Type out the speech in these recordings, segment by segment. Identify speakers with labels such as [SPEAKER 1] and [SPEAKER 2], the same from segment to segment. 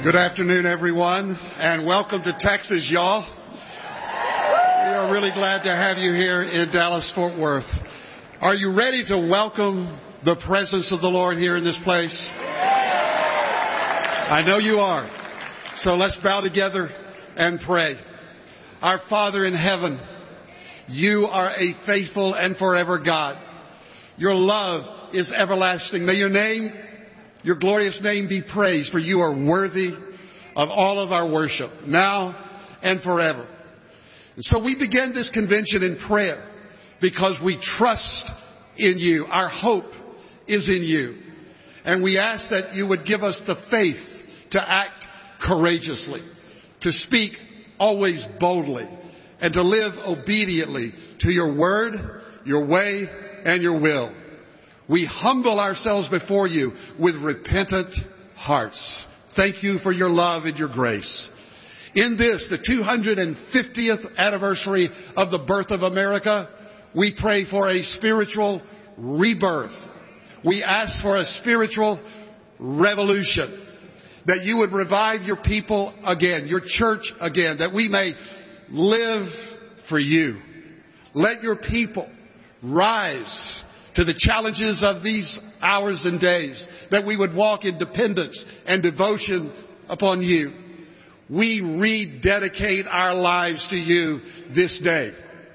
[SPEAKER 1] Good afternoon, everyone, and welcome to Texas, y'all. We are really glad to have you here in Dallas-Fort Worth. Are you ready to welcome the presence of the Lord here in this place? I know you are. So let's bow together and pray. Our Father in heaven, you are a faithful and forever God. Your love is everlasting. May your glorious name be praised, for you are worthy of all of our worship, now and forever. And so we begin this convention in prayer because we trust in you. Our hope is in you. And we ask that you would give us the faith to act courageously, to speak always boldly, and to live obediently to your word, your way, and your will. We humble ourselves before you with repentant hearts. Thank you for your love and your grace. In this, the 250th anniversary of the birth of America, we pray for a spiritual rebirth. We ask for a spiritual revolution, that you would revive your people again, your church again, that we may live for you. Let your people rise to the challenges of these hours and days, that we would walk in dependence and devotion upon you. We rededicate our lives to you this day.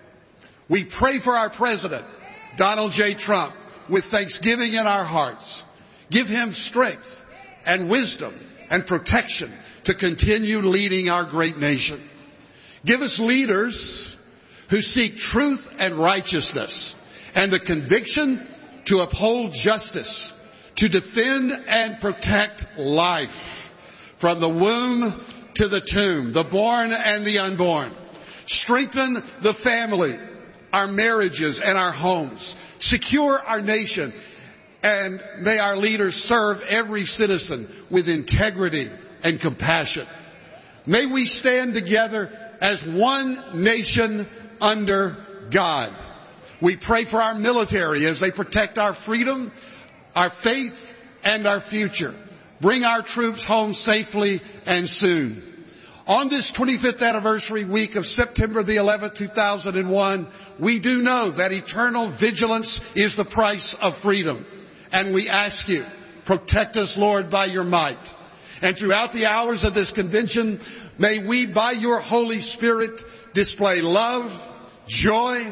[SPEAKER 1] We pray for our president, Donald J. Trump, with thanksgiving in our hearts. Give him strength and wisdom and protection to continue leading our great nation. Give us leaders who seek truth and righteousness and the conviction to uphold justice, to defend and protect life from the womb to the tomb, the born and the unborn. Strengthen the family, our marriages and our homes. Secure our nation, and may our leaders serve every citizen with integrity and compassion. May we stand together as one nation under God. We pray for our military as they protect our freedom, our faith, and our future. Bring our troops home safely and soon. On this 25th anniversary week of September the 11th, 2001, we do know that eternal vigilance is the price of freedom. And we ask you, protect us, Lord, by your might. And throughout the hours of this convention, may we, by your Holy Spirit, display love, joy,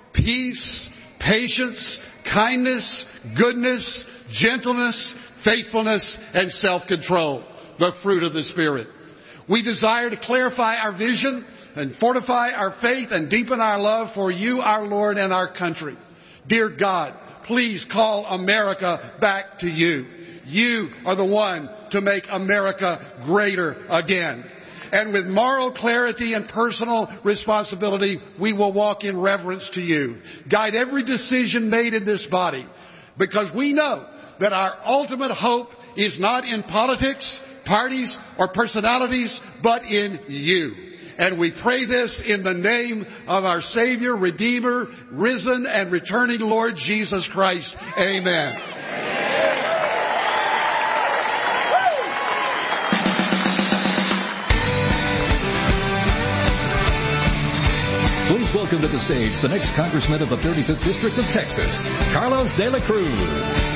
[SPEAKER 1] peace, patience, kindness, goodness, gentleness, faithfulness, and self-control, the fruit of the Spirit. We desire to clarify our vision and fortify our faith and deepen our love for you, our Lord, and our country. Dear God, please call America back to you. You are the one to make America greater again. And with moral clarity and personal responsibility, we will walk in reverence to you. Guide every decision made in this body, because we know that our ultimate hope is not in politics, parties, or personalities, but in you. And we pray this in the name of our Savior, Redeemer, risen and returning Lord Jesus Christ. Amen.
[SPEAKER 2] Please welcome to the stage the next Congressman of the 35th District of Texas, Carlos de la Cruz.